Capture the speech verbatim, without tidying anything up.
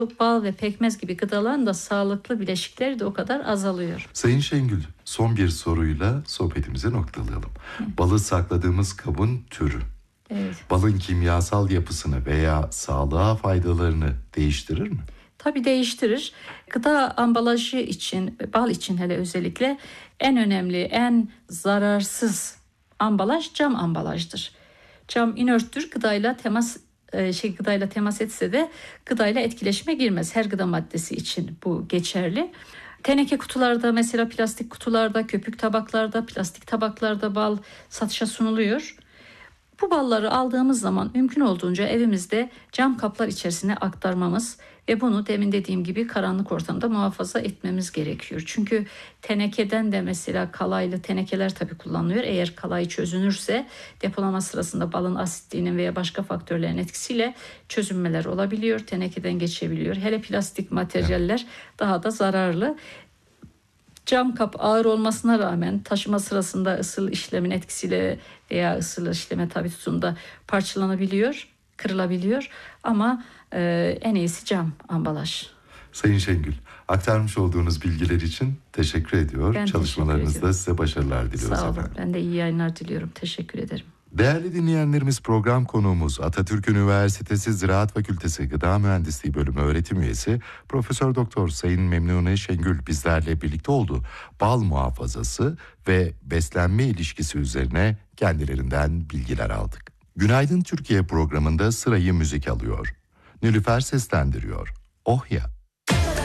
Bal ve pekmez gibi gıdaların da sağlıklı bileşikleri de o kadar azalıyor. Sayın Şengül, son bir soruyla sohbetimizi noktalayalım. Balı sakladığımız kabın türü, Evet. balın kimyasal yapısını veya sağlığa faydalarını değiştirir mi? Tabii değiştirir. Gıda ambalajı için, bal için hele özellikle en önemli, en zararsız ambalaj cam ambalajdır. Cam inörttür, gıdayla temas şey gıdayla temas etse de gıdayla etkileşime girmez. Her gıda maddesi için bu geçerli. Teneke kutularda, mesela plastik kutularda, köpük tabaklarda, plastik tabaklarda bal satışa sunuluyor. Bu balları aldığımız zaman mümkün olduğunca evimizde cam kaplar içerisine aktarmamız ve bunu demin dediğim gibi karanlık ortamda muhafaza etmemiz gerekiyor. Çünkü tenekeden de mesela kalaylı tenekeler tabii kullanılıyor. Eğer kalay çözünürse depolama sırasında balın asitliğinin veya başka faktörlerin etkisiyle çözünmeler olabiliyor. Tenekeden geçebiliyor. Hele plastik materyaller daha da zararlı. Cam kap ağır olmasına rağmen taşıma sırasında ısıl işlemin etkisiyle veya ısıl işleme tabi tutunda parçalanabiliyor, kırılabiliyor ama e, en iyisi cam ambalaj. Sayın Şengül, aktarmış olduğunuz bilgiler için teşekkür ediyor. Ben Çalışmalarınızda teşekkür size başarılar diliyoruz Sağ olun. efendim. Ben de iyi yayınlar diliyorum. Teşekkür ederim. Değerli dinleyenlerimiz, program konuğumuz Atatürk Üniversitesi Ziraat Fakültesi Gıda Mühendisliği Bölümü öğretim üyesi Profesör Doktor Sayın Memnune Şengül bizlerle birlikte oldu. Bal muhafazası ve beslenme ilişkisi üzerine kendilerinden bilgiler aldık. Günaydın Türkiye programında sırayı müzik alıyor. Nilüfer seslendiriyor. Oh ya.